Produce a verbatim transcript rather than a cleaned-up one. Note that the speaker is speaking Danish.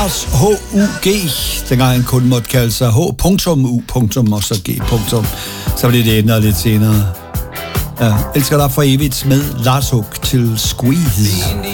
Lars H U G, dengang han kun måtte kalde sig H U og så G. Så blev det ændret lidt senere. Ja, elsker dig for evigt med Lars H til Squeeze.